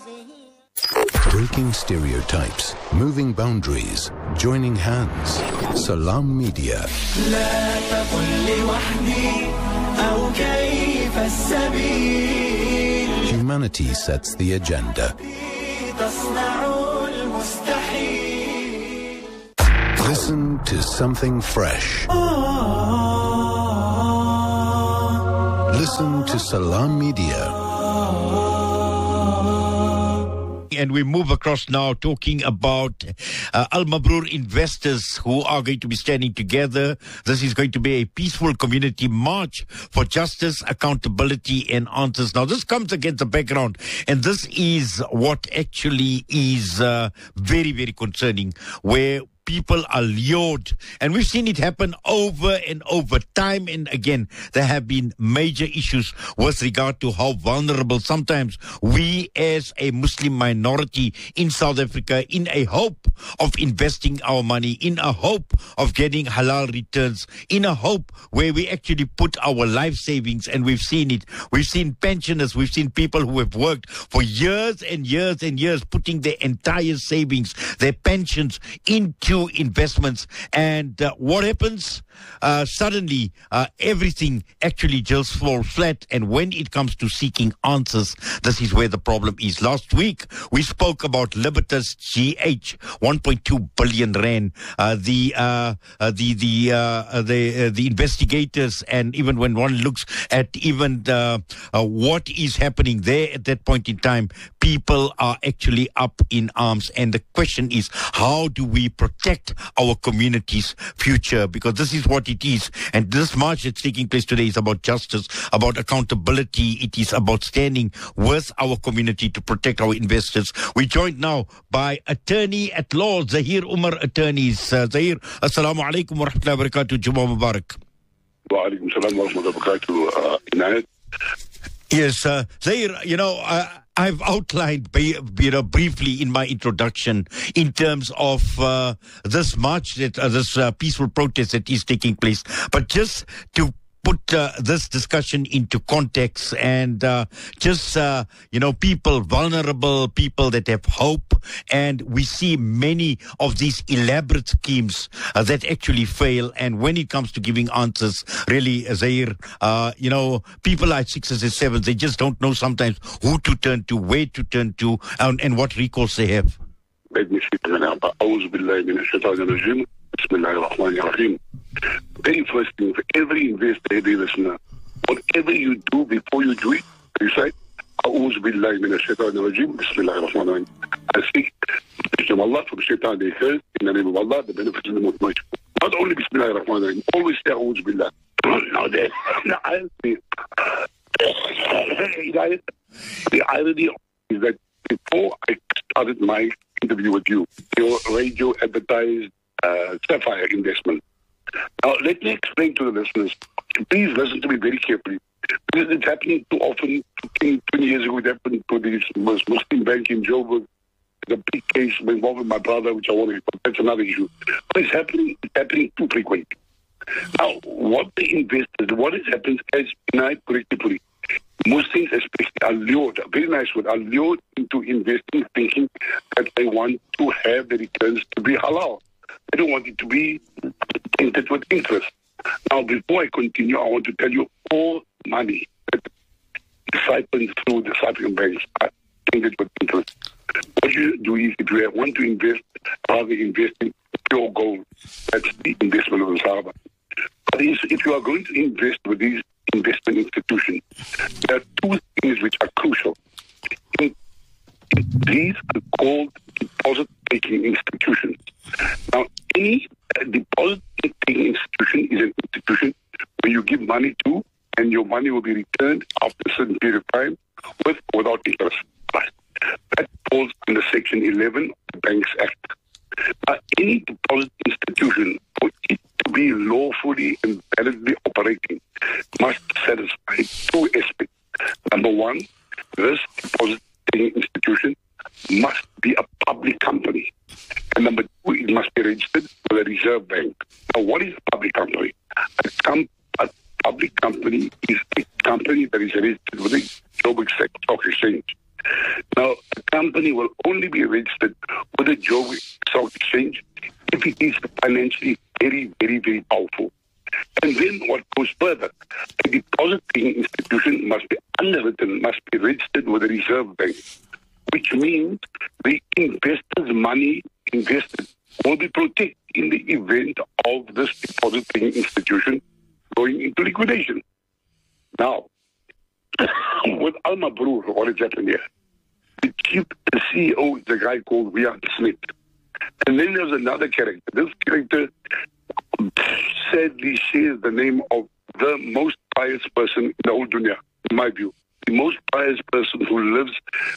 Breaking stereotypes, moving boundaries, joining hands. Salam Media. Humanity sets the agenda. Listen to something fresh. Listen to Salam Media. And we move across now talking about Al Mabrur investors who are going to be standing together. This is going to be a peaceful community march for justice, accountability and answers. Now, this comes against the background, and this is what actually is very, very concerning, where people are lured, and we've seen it happen over and over, time and again. There have been major issues with regard to how vulnerable sometimes we as a Muslim minority in South Africa, in a hope of investing our money, in a hope of getting halal returns, in a hope where we actually put our life savings, and we've seen it. We've seen pensioners, we've seen people who have worked for years and years and years, putting their entire savings, their pensions into investments, and what happens? Suddenly, everything actually just falls flat. And when it comes to seeking answers, this is where the problem is. Last week, we spoke about Libertas GH, 1.2 billion rand. The investigators, and even when one looks at even what is happening there at that point in time, people are actually up in arms. And the question is, how do we protect our community's future? Because this is what it is. And this march that's taking place today is about justice, about accountability. It is about standing with our community to protect our investors. We're joined now by attorney at law, Zahir Umar Attorneys. Zahir, assalamu alaikum wa rahmatullahi wa barakatuh. Jummah Mubarak. Wa alaikum salam wa rahmatullahi wa barakatuh. Yes, Zahir, I've outlined, briefly in my introduction in terms of this march, this peaceful protest that is taking place. But just to put this discussion into context, and people, vulnerable people that have hope, and we see many of these elaborate schemes that actually fail. And when it comes to giving answers, really, Zahir, people are at 6s and 7s. They just don't know sometimes who to turn to, where to turn to, and what recourse they have. Let me speak Bismillahirrahmanirrahim. Very first thing, for every investor, every listener, whatever you do before you do it, recite A'udhu billahi minash shaitanir rajim. Bismillahirrahmanirrahim. I seek from Allah, from shaitan, they heard, in the name of Allah, the benefit of the most much. Not only Bismillahirrahmanirrahim, always say A'udhu billah. Now the irony is that before I started my interview with you, your radio advertised Sapphire investment. Now, let me explain to the listeners. Please listen to me very carefully. Because it's happening too often. 20 years ago, it happened to this Muslim bank in Joburg. The big case involving my brother, which I want to, but that's another issue. But it's happening too frequently. Now, what is happening, as I correctly put it, Muslims especially are lured, a very nice word, are lured into investing, thinking that they want to have the returns to be halal. They don't want it to be tainted with interest. Now, before I continue, I want to tell you all money that is siphoned through the Cyprian banks are tainted with interest. What you do is, if you want to invest, rather invest in pure gold. That's the investment of the Sahaba. But if you are going to invest with these investment institutions, there are two things which are crucial. These are called deposit-taking institutions. Now, any deposit-taking institution is an institution where you give money to, and your money will be returned after a certain period of time, with or without interest. That falls under Section 11 of the Banks Act. Now, any deposit institution, for it to be lawfully and validly operating, must satisfy two aspects. Number one, this deposit-taking institution must be a public company. And number two, it must be registered with the Reserve Bank. Now, what is a public company? A public company is a company that is registered with the Joburg Stock Exchange. Now, a company will only be registered with the Joburg Stock Exchange if it is financially very, very, very powerful. And then what goes further, a depositing institution must be underwritten, must be registered with the Reserve Bank, which means the investor's money invested will be protected in the event of this depositing institution going into liquidation. Now, with Al Mabroor, what has happened here? The CEO is a guy called Rian Smith. And then there's another character. This character sadly shares the name of the most pious person in the whole dunya, in my view. The most pious person who lives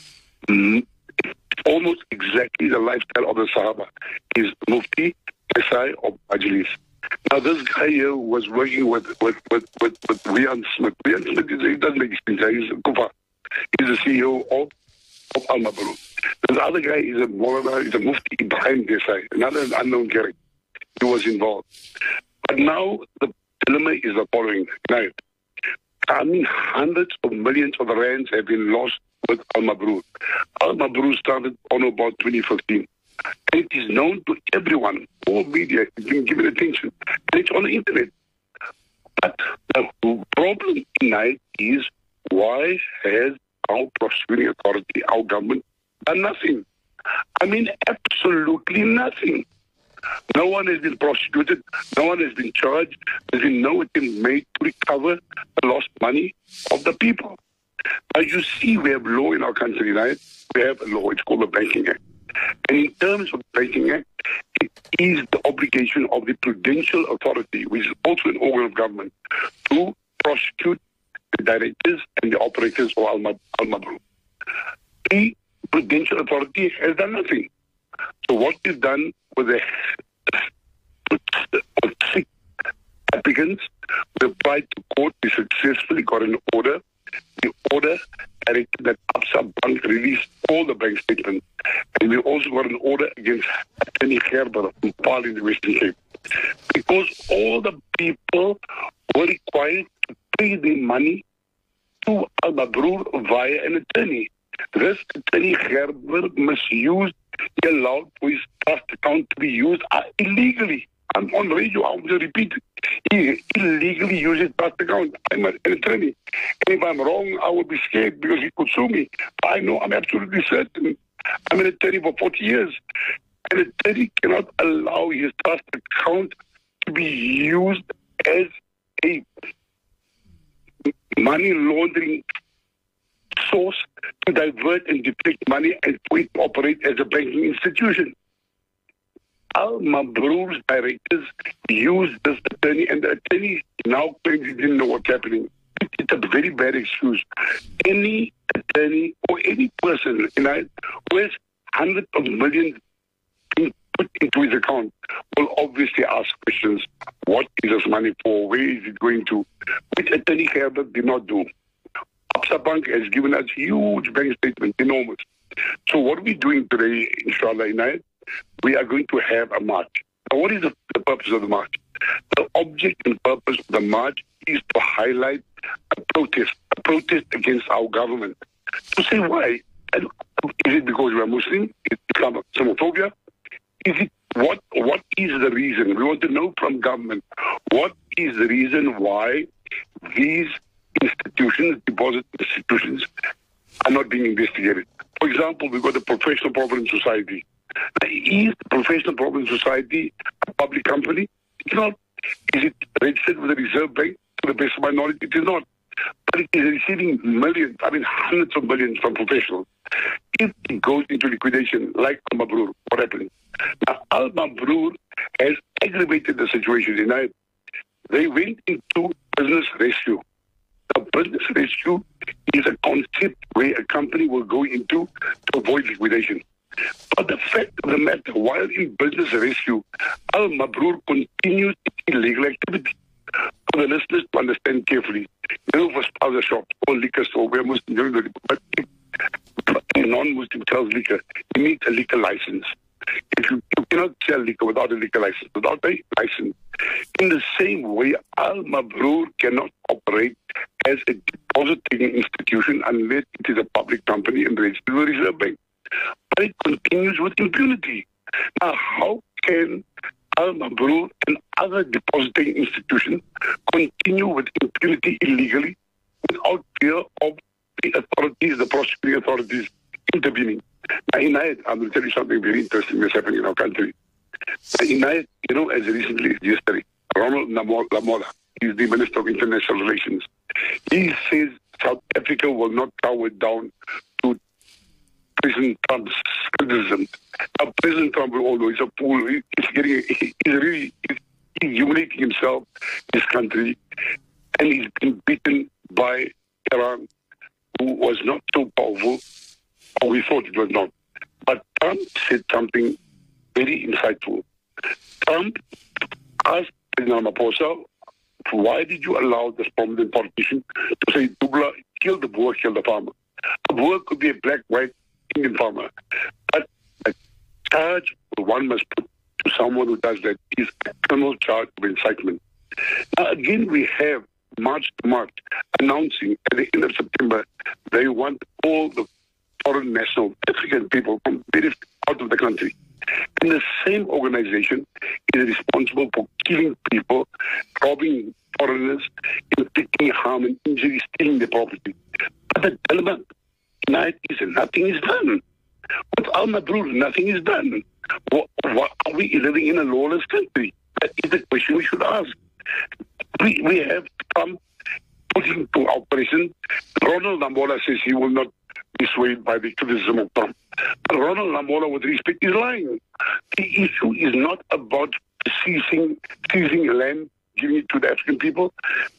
almost exactly the lifestyle of the Sahaba is Mufti Esai of Majlis. Now, this guy here was working with Rian Smith. Rian Smith, he doesn't make sense. He's a kufa. He's the CEO of Al Mabroor. This other guy is a Maulana, is a Mufti Ibrahim Desai, another unknown character. He was involved. But now the dilemma is the following. Now, I mean, hundreds of millions of rands have been lost with Al Mabroor. Al Mabroor started on about 2015. And it is known to everyone, all media, give it attention. And it's on the internet. But the problem tonight is, why has our prosecuting authority, our government, done nothing? I mean, absolutely nothing. No one has been prosecuted. No one has been charged. There's been no attempt made to recover the lost money of the people. Now, you see, we have law in our country, right? We have a law. It's called the Banking Act. And in terms of the Banking Act, it is the obligation of the Prudential Authority, which is also an organ of government, to prosecute the directors and the operators of Al Mabroor. The Prudential Authority has done nothing. So what is done with the 6 applicants, we applied to court, we successfully got an order. The order directed that Absa Bank release all the bank statements. And we also got an order against Attorney Gerber from Paarl in the Western Cape. Because all the people were required to pay their money to Al Mabroor via an attorney. This Attorney Gerber misused, he allowed for his trust account to be used illegally. I'm on radio, I will repeat it. He illegally used his trust account. I'm an attorney. And if I'm wrong, I will be scared because he could sue me. I know, I'm absolutely certain. I'm an attorney for 40 years. An attorney cannot allow his trust account to be used as a money laundering source to divert and deflect money and for it to operate as a banking institution. Al Mabroor's directors used this attorney, and the attorney now claims he didn't know what's happening. It's a very bad excuse. Any attorney or any person who has hundreds of millions being put into his account will obviously ask questions. What is this money for? Where is it going to? Which Attorney Gerber did not do. Absa Bank has given us huge bank statements, enormous. So what are we doing today, inshallah, Inayat? We are going to have a march. Now, what is the purpose of the march? The object and purpose of the march is to highlight a protest against our government. To say why? Is it because we are Muslim? Is it Islamophobia? Is it what is the reason? We want to know from government, what is the reason why these institutions, deposit institutions, are not being investigated? For example, we've got the Professional Provident Society. Is the Professional Provident Society a public company? It's not. Is it registered with the Reserve Bank? To the best of my knowledge, it is not. But it is receiving millions, hundreds of millions from professionals. If it goes into liquidation, like Al Mabroor, what happens? Now, Al Mabroor has aggravated the situation. They went into business rescue. The business rescue is a concept where a company will go into to avoid liquidation. But the fact of the matter, while in business rescue, Al Mabroor continues its illegal activity. For the listeners to understand carefully, for spouser shops or liquor store where Muslims, but if a non-Muslim sells liquor, he needs a liquor license. If you cannot sell liquor without a liquor license, in the same way, Al Mabroor cannot operate as a depositing institution unless it is a public company and registered with the Reserve Bank. but it continues with impunity. Now, how can Al Mabrur and other depositing institutions continue with impunity illegally without fear of the authorities, the prosecuting authorities, intervening? Now, Inayat, I'm going to tell you something very interesting that's happening in our country. Inayat, as recently as yesterday, Ronald Lamola, he's the Minister of International Relations. He says South Africa will not cower down to President Trump's criticism. Now, President Trump, although he's a fool, he's humiliating himself, his country, and he's been beaten by Iran, who was not so powerful, or we thought it was not. But Trump said something very insightful. Trump asked President Ramaphosa, why did you allow this prominent politician to say, Dugla, kill the Boer, kill the farmer? A Boer could be a black, white, Indian farmer. But the charge one must put to someone who does that is a criminal charge of incitement. Now, again, we have March to March announcing at the end of September they want all the foreign national African people from various out of the country. And the same organization is responsible for killing people, robbing foreigners, inflicting harm and injury, stealing their property. But the dilemma tonight is that nothing is done. With Al Mabrur, nothing is done. What, are we living in a lawless country? That is the question we should ask. We have Trump putting to our president. Ronald Lamola says he will not be swayed by the criticism of Trump. But Ronald Lamola, with respect, is lying. The issue is not about seizing land, giving it to the African people.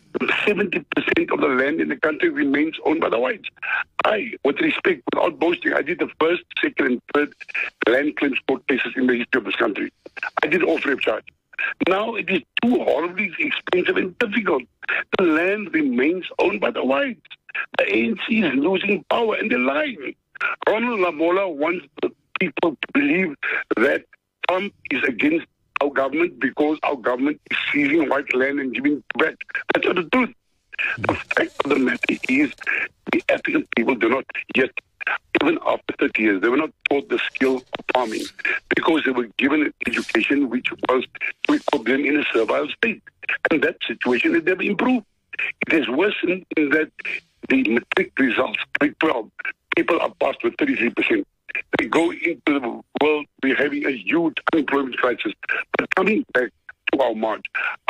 70% of the land in the country remains owned by the whites. With respect, without boasting, I did the first, second, and third land claims court cases in the history of this country. I did all free of charge. Now it is too horribly expensive and difficult. The land remains owned by the whites. The ANC is losing power and they're lying. Ronald Lamola wants the people to believe that Trump is against our government because our government is seizing white land and giving it back. That's not the truth. The fact of the matter is the African people do not yet, even after 30 years, they were not taught the skill of farming because they were given an education which was to put them in a servile state. And that situation has never improved. It has worsened in that the matric results, grade 12, people are passed with 33%. They go into the world, we're having a huge unemployment crisis. But coming back to our march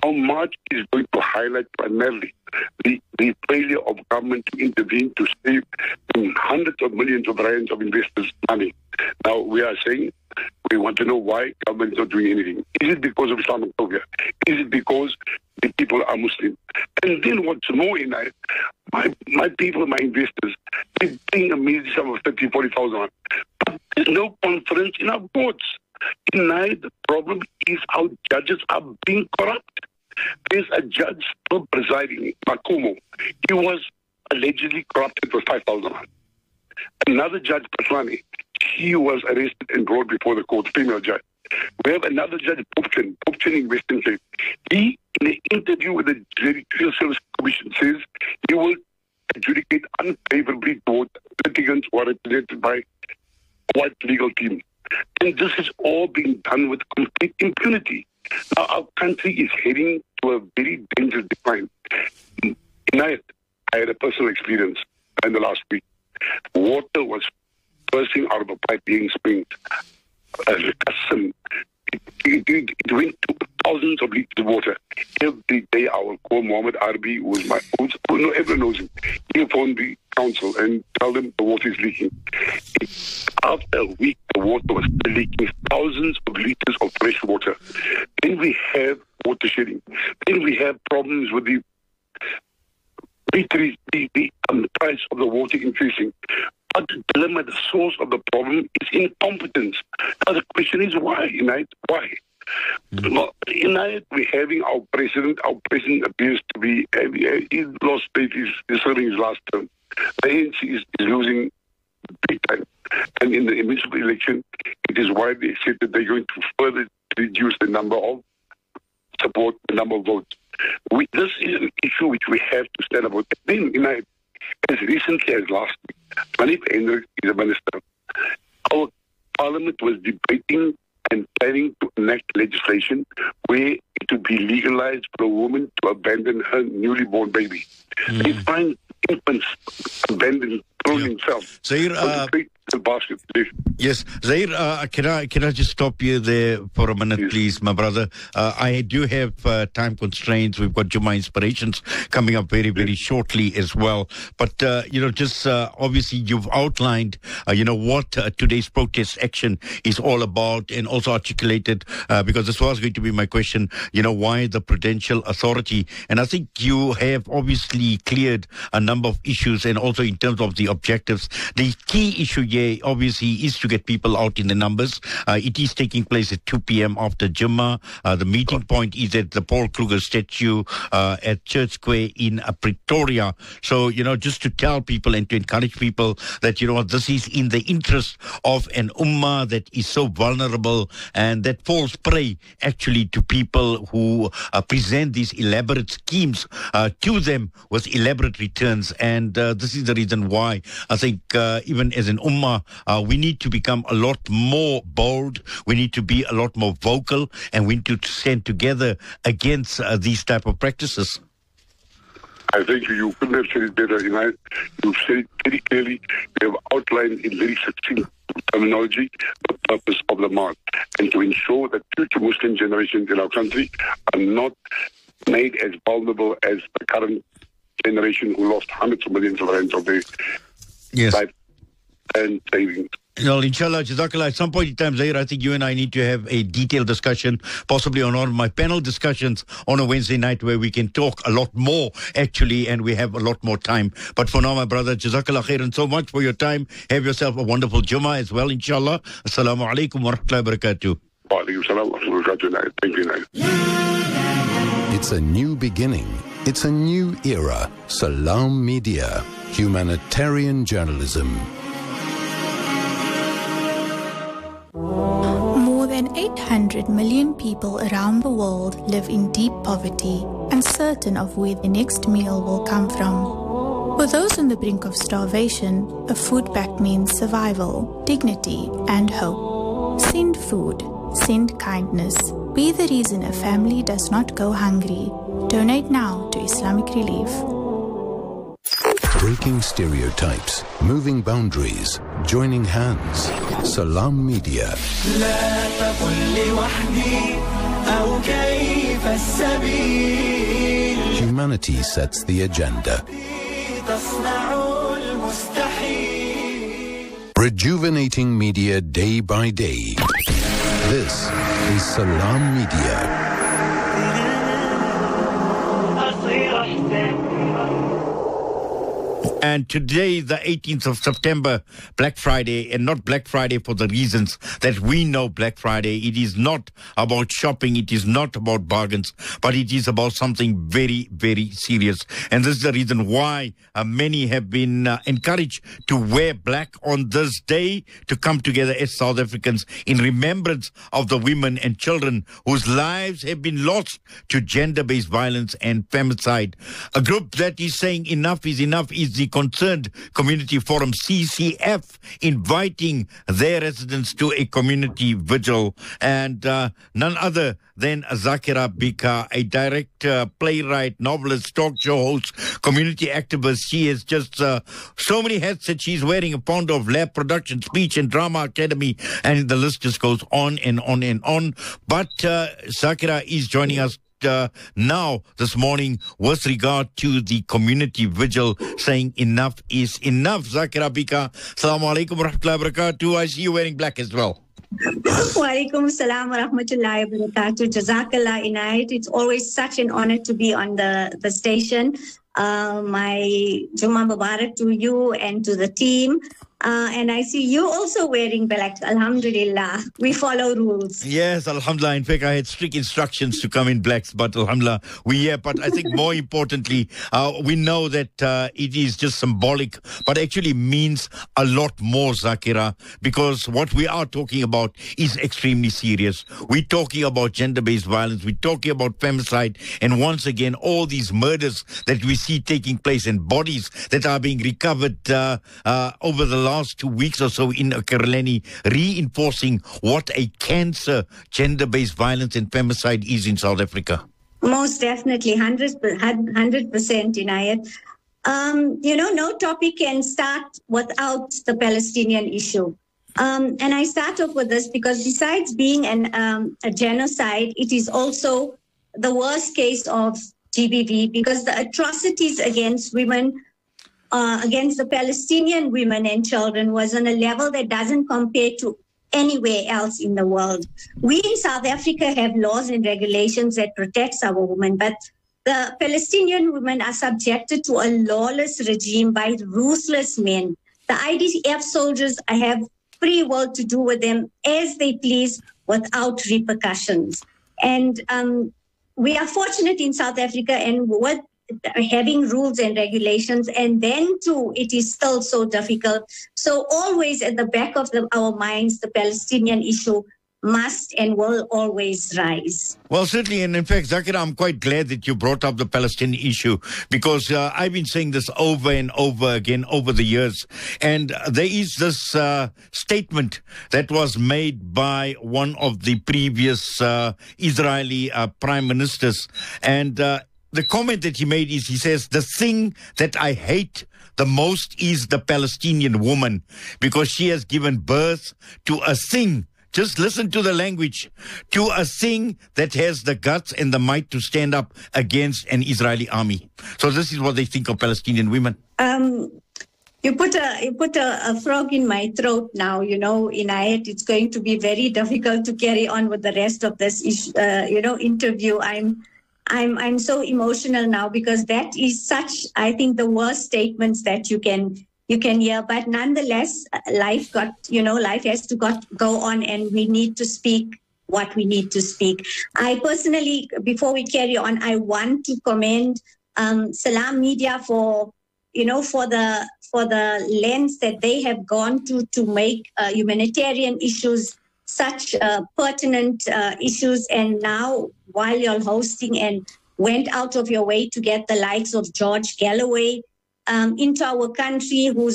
is going to highlight primarily the failure of government to intervene to save hundreds of millions of rands of investors' money. Now, we are saying we want to know why government is not doing anything. Is it because of Islamophobia? Is it because the people are Muslim? And then what's more in that, my people, my investors, they're paying a measly sum of 30,000, 40,000. But there's no confidence in our courts. Tonight, the problem is our judges are being corrupt. There's a judge still presiding, Makumo. He was allegedly corrupted for 5,000. Another judge, Patlani, he was arrested and brought before the court, female judge. We have another judge, Popchin in Western Cape. He, in an interview with the Judicial Service Commission, says he will adjudicate unfavorably towards litigants who are represented by a white legal team. And this is all being done with complete impunity. Now, our country is heading to a very dangerous decline. I had a personal experience in the last week. Water was bursting out of a pipe being springed. It went to thousands of liters of water. Every day I will call Mohammed Arbi, everyone knows him. He'll phone the council and tell them the water is leaking. After a week, the water was leaking thousands of liters of fresh water. Then we have water shedding. Then we have problems with the price of the water increasing. But the dilemma, the source of the problem is incompetence. Now the question is why, United? Why? Well, United, we're having our president. Our president appears to be, he's lost faith, he's serving his last term. The ANC is losing big time. And in the municipal election, it is widely accepted they're going to further reduce the number of support, the number of votes. This is an issue which we have to stand about. Then, United, as recently as last week, Manif Hendricks is a minister. Our Parliament was debating and planning to enact legislation where it would be legalized for a woman to abandon her newly born baby. They find infants abandoned, thrown themselves. Zahir, the basket. yes, Zahir, can I just stop you there for a minute, please, my brother? I do have time constraints. We've got Jummah Inspirations coming up very, very shortly as well. But, just obviously you've outlined, what today's protest action is all about, and also articulated, because this was going to be my question, why the Prudential Authority? And I think you have obviously cleared a number of issues, and also in terms of the objectives. The key issue here, obviously, is to get people out in the numbers. It is taking place at 2 p.m. after Jummah. The meeting point is at the Paul Kruger statue at Church Square in Pretoria. So, just to tell people and to encourage people that, this is in the interest of an ummah that is so vulnerable and that falls prey actually to people who present these elaborate schemes to them with elaborate returns. And this is the reason why I think even as an ummah, we need to become a lot more bold. We need to be a lot more vocal, and we need to stand together against these type of practices. I think you couldn't have said it better. You've said it very clearly. You have outlined in very succinct terminology the purpose of the march, and to ensure that future Muslim generations in our country are not made as vulnerable as the current generation who lost hundreds of millions of rands of their life and savings. Inshallah, Jazakallah, at some point in time, Zahir, I think you and I need to have a detailed discussion, possibly on one of my panel discussions on a Wednesday night, where we can talk a lot more, actually, and we have a lot more time. But for now, my brother, Jazakallah khairan so much for your time. Have yourself a wonderful Jummah as well, inshallah. Assalamu alaikum wa rahmatullahi wa barakatuh. Wa alaikum salam wa rahmatullahi wa barakatuh. Thank you. It's a new beginning. It's a new era. Salam Media. Humanitarian journalism. More than 800 million people around the world live in deep poverty, uncertain of where the next meal will come from. For those on the brink of starvation, a food pact means survival, dignity, and hope. Send food. Send kindness. Be the reason a family does not go hungry. Donate now to Islamic Relief. Breaking stereotypes, moving boundaries, joining hands. Salam Media. Humanity sets the agenda. Rejuvenating media day by day. This is Salam Media. And today, the 18th of September, Black Friday, and not Black Friday for the reasons that we know Black Friday. It is not about shopping. It is not about bargains, but it is about something very, very serious. And this is the reason why many have been encouraged to wear black on this day, to come together as South Africans in remembrance of the women and children whose lives have been lost to gender-based violence and femicide. A group that is saying enough is the Concerned Community Forum, CCF, inviting their residents to a community vigil. And none other than Zakira Bika, a director, playwright, novelist, talk show host, community activist. She has just so many hats that she's wearing, a founder of Lab Production, Speech and Drama Academy, and the list just goes on and on and on. But Zakira is joining us now this morning with regard to the community vigil, saying enough is enough. Zakira Bika, Assalamu alaikum wa rahmatullahi wa barakatuh. I see you wearing black as well. Wa alaikum salam wa rahmatullahi wa barakatuh. Jazakallah Inayat. It's always such an honor to be on the station. My Jummah Mubarak to you and to the team. And I see you also wearing black. Alhamdulillah. We follow rules. Yes, Alhamdulillah. In fact, I had strict instructions to come in blacks, but Alhamdulillah, But I think more importantly, we know that it is just symbolic, but actually means a lot more, Zakira, because what we are talking about is extremely serious. We're talking about gender-based violence. We're talking about femicide. And once again, all these murders that we see taking place and bodies that are being recovered over the last 2 weeks or so in Ekurhuleni, reinforcing what a cancer gender-based violence and femicide is in South Africa. Most definitely, 100%, Inayat. No topic can start without the Palestinian issue. And I start off with this because besides being a genocide, it is also the worst case of GBV because the atrocities against women, against the Palestinian women and children was on a level that doesn't compare to anywhere else in the world. We in South Africa have laws and regulations that protects our women, but the Palestinian women are subjected to a lawless regime by ruthless men. The IDF soldiers have free will to do with them as they please without repercussions. And we are fortunate in South Africa and with having rules and regulations, and then too, it is still so difficult. So always at the back of our minds, the Palestinian issue must and will always rise. Well, certainly, and in fact, Zakira, I'm quite glad that you brought up the Palestinian issue because I've been saying this over and over again over the years. And there is this statement that was made by one of the previous Israeli prime ministers. And the comment that he made is, he says, the thing that I hate the most is the Palestinian woman because she has given birth to a thing. Just listen to the language, to a thing that has the guts and the might to stand up against an Israeli army. So this is what they think of Palestinian women. You put a frog in my throat now, Inayat. It's going to be very difficult to carry on with the rest of this interview. I'm so emotional now because that is such, I think, the worst statements that you can hear, but nonetheless, life has to go on, and we need to speak what we need to speak. I personally, before we carry on, I want to commend Salam Media for the lens that they have gone to make humanitarian issues such pertinent issues. And now, while you're hosting and went out of your way to get the likes of George Galloway into our country, who's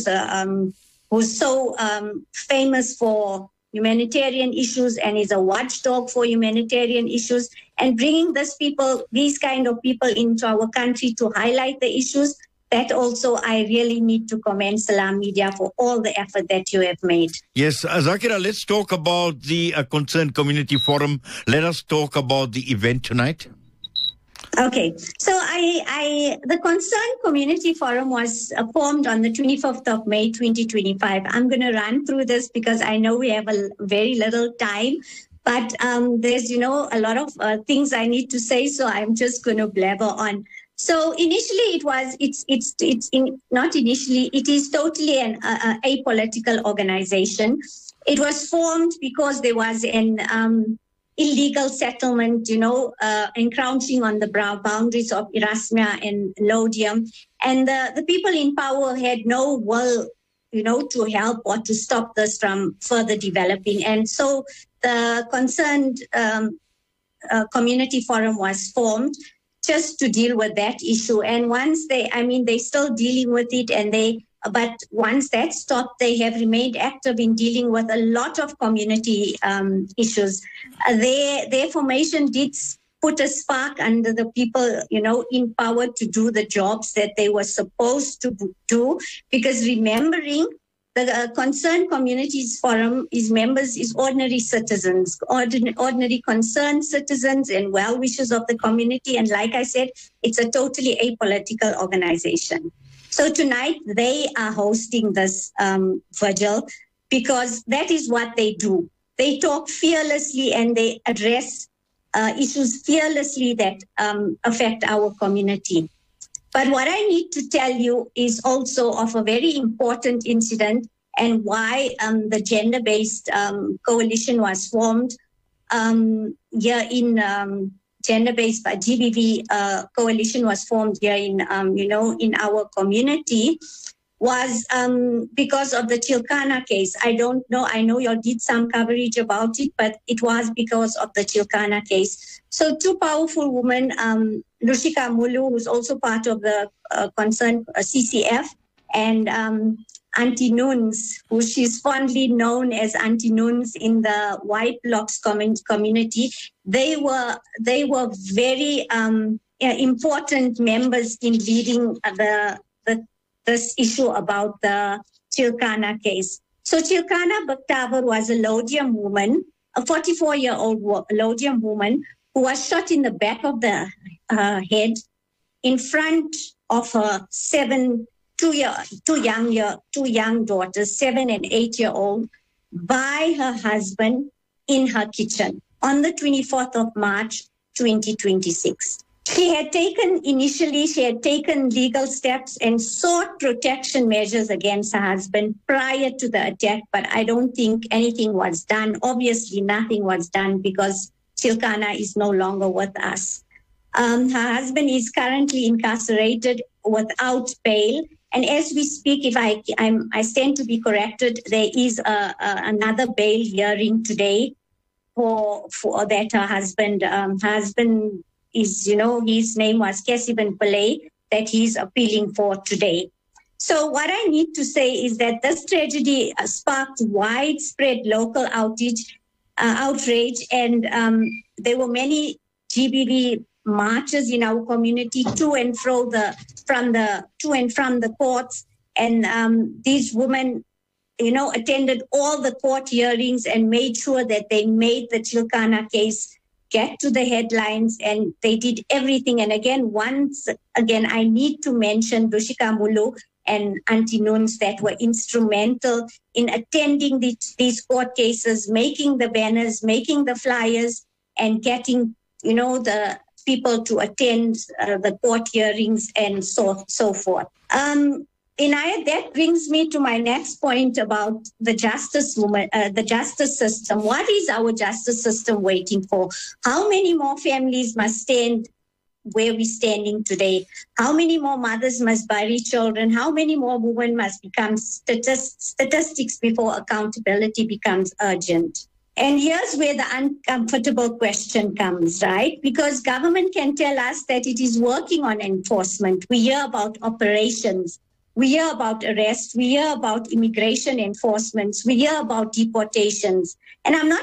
so famous for humanitarian issues and is a watchdog for humanitarian issues, and bringing these kind of people into our country to highlight the issues, that also I really need to commend Salam Media for all the effort that you have made. Yes, Zakira, let's talk about the Concerned Community Forum. Let us talk about the event tonight. Okay, so the Concerned Community Forum was formed on the 25th of May, 2025. I'm going to run through this because I know we have a very little time, but there's, a lot of things I need to say, so I'm just going to blabber on. So initially it is totally an apolitical organization. It was formed because there was an illegal settlement, encroaching on the boundaries of Erasmia and Laudium. And the people in power had no will, to help or to stop this from further developing. And so the Concerned Community Forum was formed just to deal with that issue. And once they're still dealing with it, but once that stopped, they have remained active in dealing with a lot of community issues. Their formation did put a spark under the people, in power to do the jobs that they were supposed to do. Because remembering, the Concerned Communities Forum members is ordinary citizens, ordinary concerned citizens and well-wishers of the community. And like I said, it's a totally apolitical organization. So tonight they are hosting this vigil because that is what they do. They talk fearlessly and they address issues fearlessly that affect our community. But what I need to tell you is also of a very important incident and why the gender-based coalition was formed here in gender-based GBV coalition was formed here in our community was because of the Tilkana case. I don't know. I know you all did some coverage about it, but it was because of the Tilkana case. So two powerful women, Lushika Mulu, who's also part of the Concerned CCF, and Auntie Nuns, who she's fondly known as Auntie Nuns in the White Blocks community. They were very important members in leading this issue about the Chilkana case. So Chilkana Bhaktavar was a Lodium woman, a 44-year-old Lodium woman who was shot in the back of the head in front of her two young daughters, 7 and 8-year-old, by her husband in her kitchen on the 24th of March, 2026. She had taken legal steps and sought protection measures against her husband prior to the attack, but I don't think anything was done. Obviously, nothing was done because Chilkana is no longer with us. Her husband is currently incarcerated without bail. And as we speak, if I stand to be corrected, there is another bail hearing today for that her husband is, his name was Kesiban Pillay, that he's appealing for today. So what I need to say is that this tragedy sparked widespread local outrage, and there were many GBV marches in our community to and from the courts, and these women, attended all the court hearings and made sure that they made the Chilkana case get to the headlines, and they did everything. And once again, I need to mention Rushika Mulu and Auntie Nuns that were instrumental in attending these court cases, making the banners, making the flyers, and getting, the people to attend the court hearings and so forth. Inayat, that brings me to my next point about the justice system. What is our justice system waiting for? How many more families must stand where we're standing today? How many more mothers must bury children? How many more women must become statistics before accountability becomes urgent? And here's where the uncomfortable question comes, right? Because government can tell us that it is working on enforcement. We hear about operations. We hear about arrests. We hear about immigration enforcements. We hear about deportations. And I'm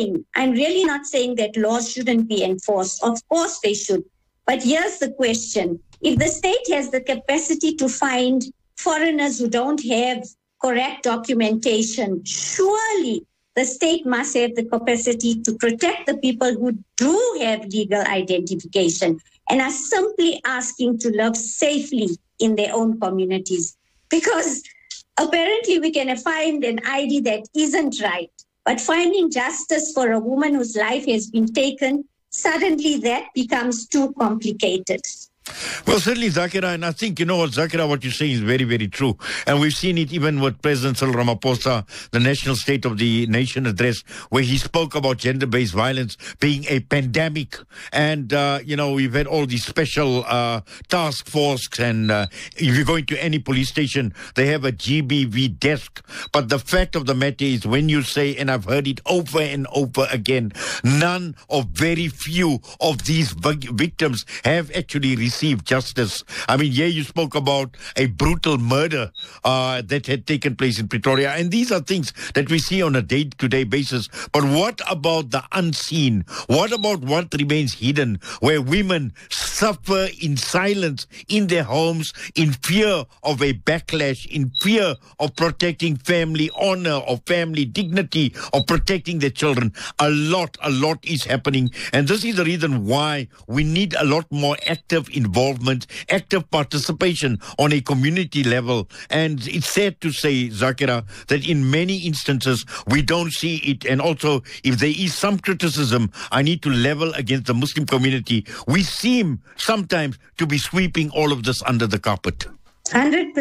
really not saying that laws shouldn't be enforced. Of course they should. But here's the question. If the state has the capacity to find foreigners who don't have correct documentation, surely the state must have the capacity to protect the people who do have legal identification and are simply asking to live safely in their own communities. Because apparently we can find an ID that isn't right, but finding justice for a woman whose life has been taken, suddenly that becomes too complicated. Well, certainly, Zakira, and I think, Zakira, what you're saying is very, very true. And we've seen it even with President Cyril Ramaphosa, the National State of the Nation address, where he spoke about gender-based violence being a pandemic. And, we've had all these special task force, and if you go into any police station, they have a GBV desk. But the fact of the matter is, when you say, and I've heard it over and over again, none or very few of these victims have actually received justice. I mean, you spoke about a brutal murder that had taken place in Pretoria, and these are things that we see on a day-to-day basis. But what about the unseen? What about what remains hidden, where women suffer in silence in their homes, in fear of a backlash, in fear of protecting family honor or family dignity, or protecting their children? A lot is happening, and this is the reason why we need a lot more active involvement, active participation on a community level. And it's sad to say, Zakira, that in many instances we don't see it. And also, if there is some criticism I need to level against the Muslim community, we seem sometimes to be sweeping all of this under the carpet. 100%,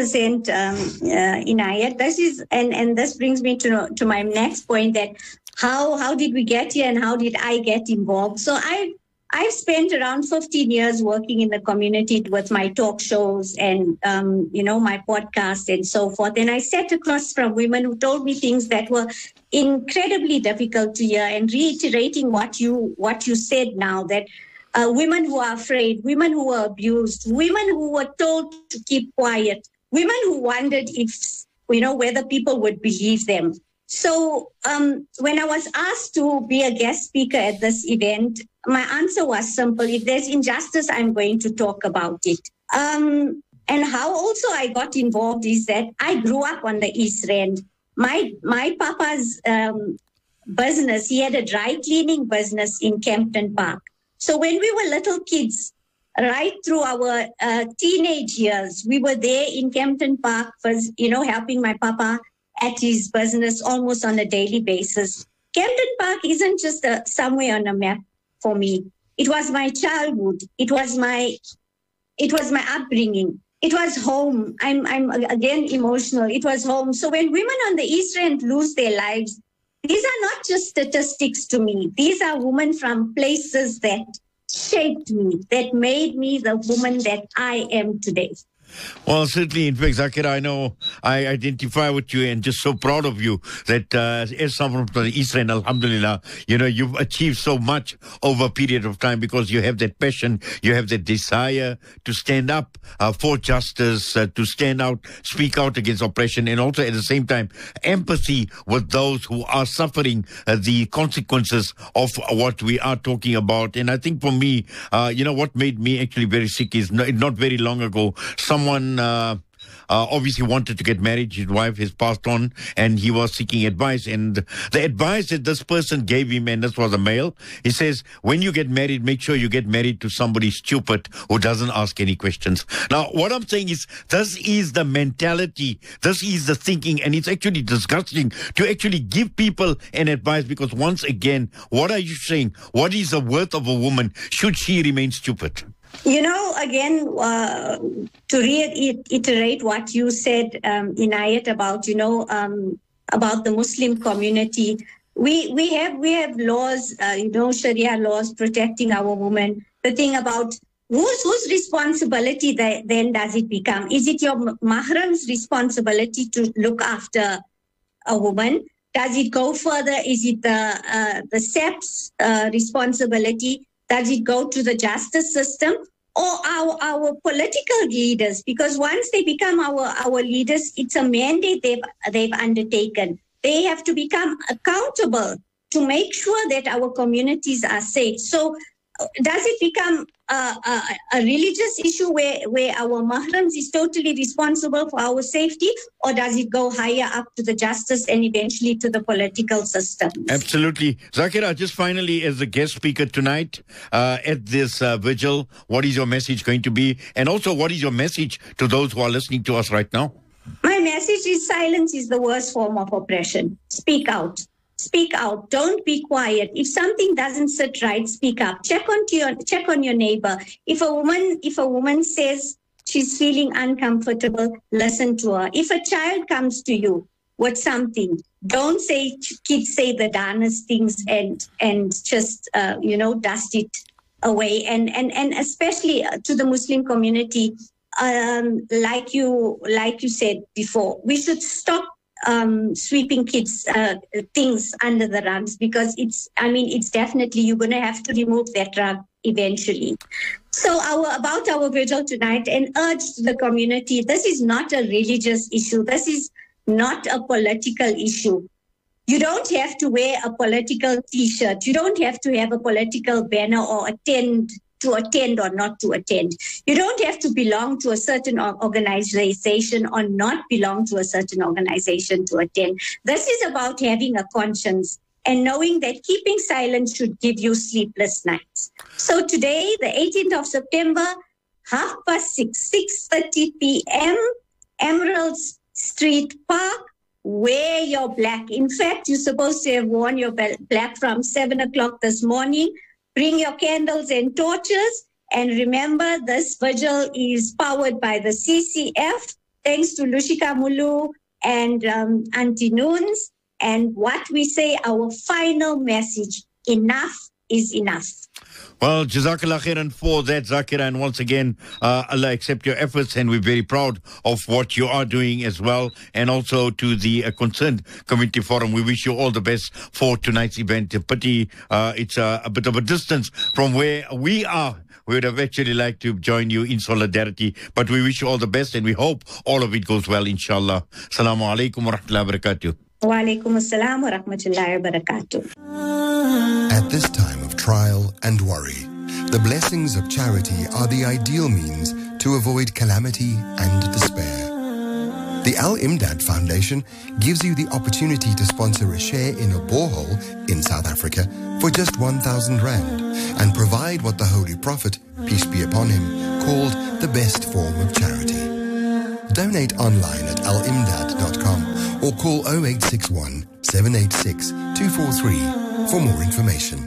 Inayat. This is, and this brings me to my next point, that how did we get here and how did I get involved? So I've spent around 15 years working in the community with my talk shows and, my podcast and so forth. And I sat across from women who told me things that were incredibly difficult to hear, and reiterating what you said now, that women who are afraid, women who were abused, women who were told to keep quiet, women who wondered if whether people would believe them. So when I was asked to be a guest speaker at this event, my answer was simple. If there's injustice, I'm going to talk about it. And how also I got involved is that I grew up on the East Rand. My papa's business, he had a dry cleaning business in Kempton Park. So when we were little kids, right through our teenage years, we were there in Kempton Park, helping my papa at his business almost on a daily basis. Kempton Park isn't just somewhere on a map for me. It was my childhood. It was my upbringing. It was home. I'm again emotional. It was home. So when women on the East Rand lose their lives, these are not just statistics to me. These are women from places that shaped me, that made me the woman that I am today. Well, certainly, in fact, Zakira, I know I identify with you and just so proud of you that as someone from the East Rand, alhamdulillah, you've achieved so much over a period of time because you have that passion, you have that desire to stand up for justice, to stand out, speak out against oppression, and also at the same time, empathy with those who are suffering the consequences of what we are talking about. And I think for me, what made me actually very sick is not very long ago, someone obviously wanted to get married. His wife has passed on and he was seeking advice. And the advice that this person gave him, and this was a male, he says, when you get married, make sure you get married to somebody stupid who doesn't ask any questions. Now, what I'm saying is, this is the mentality, this is the thinking, and it's actually disgusting to actually give people an advice because once again, what are you saying? What is the worth of a woman should she remain stupid? Again, to reiterate what you said, Inayat, about the Muslim community, we have laws, Sharia laws protecting our women. The thing about whose responsibility then does it become? Is it your mahram's responsibility to look after a woman? Does it go further? Is it the SEP's responsibility? Does it go to the justice system or our political leaders? Because once they become our leaders, it's a mandate they've undertaken. They have to become accountable to make sure that our communities are safe. So does it become a religious issue where our mahrams is totally responsible for our safety, or does it go higher up to the justice and eventually to the political system? Absolutely. Zakira, just finally, as a guest speaker tonight at this vigil, what is your message going to be? And also, what is your message to those who are listening to us right now? My message is silence is the worst form of oppression. Speak out. Speak out. Don't be quiet. If something doesn't sit right, speak up. Check on your neighbor. If a woman says she's feeling uncomfortable, listen to her. If a child comes to you with something, don't say kids say the darnest things and just dust it away. And especially to the Muslim community, like you said before, we should stop sweeping kids things under the rugs, because it's definitely you're going to have to remove that rug eventually. So about our vigil tonight, and urge to the community, this is not a religious issue. This is not a political issue. You don't have to wear a political T-shirt. You don't have to have a political banner or attend or not to attend. You don't have to belong to a certain organization or not belong to a certain organization to attend. This is about having a conscience and knowing that keeping silent should give you sleepless nights. So today, the 18th of September, 6:30 p.m., Emerald Street Park, wear your black. In fact, you're supposed to have worn your black from 7 o'clock this morning. Bring your candles and torches. And remember, this vigil is powered by the CCF, thanks to Lushika Mulu and Auntie Noons. And what we say, our final message, enough is enough. Well, Jazakallah khairan for that, Zakira. And once again, Allah accept your efforts, and we're very proud of what you are doing as well. And also to the Concerned Community Forum, we wish you all the best for tonight's event. Pity, it's a bit of a distance from where we are. We would have actually liked to join you in solidarity, but we wish you all the best, and we hope all of it goes well, inshallah. Assalamu alaikum wa rahmatullahi wa barakatuh. Wa alaikum assalam wa rahmatullahi wa barakatuh. At this time of trial and worry, the blessings of charity are the ideal means to avoid calamity and despair. The Al-Imdad Foundation gives you the opportunity to sponsor a share in a borehole in South Africa for just 1,000 rand and provide what the Holy Prophet, peace be upon him, called the best form of charity. Donate online at alimdad.com or call 0861 786 243 for more information.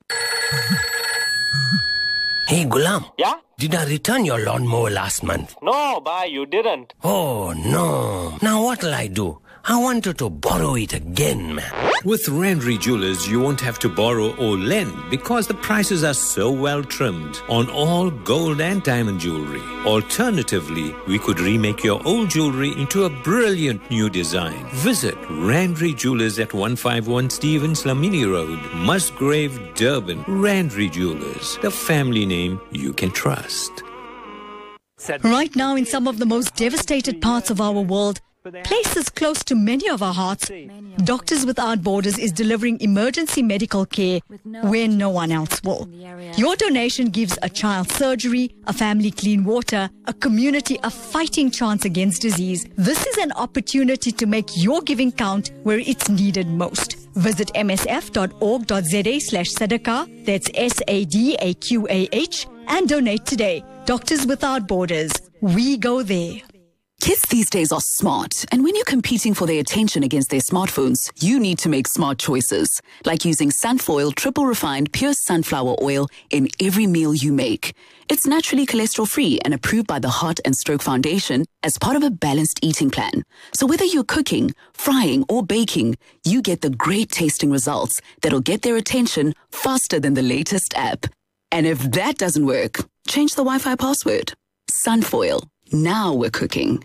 Hey, Gulam. Yeah? Did I return your lawnmower last month? No, bhai, you didn't. Oh, no. Now what'll I do? I wanted to borrow it again, man. With Randry Jewelers, you won't have to borrow or lend because the prices are so well trimmed on all gold and diamond jewelry. Alternatively, we could remake your old jewelry into a brilliant new design. Visit Randry Jewelers at 151 Stevens Lamini Road, Musgrave, Durban. Randry Jewelers, the family name you can trust. Right now, in some of the most devastated parts of our world, places close to many of our hearts, Doctors Without Borders is delivering emergency medical care where no one else will. Your donation gives a child surgery, a family clean water, a community a fighting chance against disease. This is an opportunity to make your giving count where it's needed most. Visit msf.org.za/sadaqah, that's SADAQAH, and donate today. Doctors Without Borders. We go there. Kids these days are smart, and when you're competing for their attention against their smartphones, you need to make smart choices, like using Sunfoil triple refined pure sunflower oil in every meal you make. It's naturally cholesterol-free and approved by the Heart and Stroke Foundation as part of a balanced eating plan. So whether you're cooking, frying, or baking, you get the great tasting results that'll get their attention faster than the latest app. And if that doesn't work, change the Wi-Fi password. Sunfoil. Now we're cooking.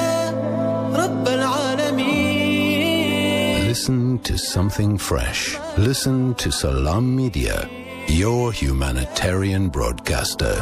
Listen to something fresh. Listen to Salam Media, your humanitarian broadcaster.